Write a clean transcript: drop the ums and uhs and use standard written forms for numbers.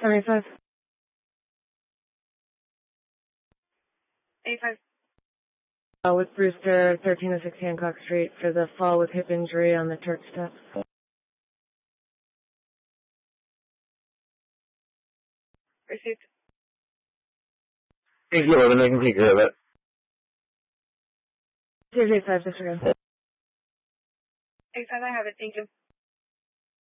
75. 85. With Brewster, 1306 Hancock Street for the fall with hip injury on the Turk steps. Received. Thank you, 11. I can take care of it. 85, disregard. 85, I have it. Thank you.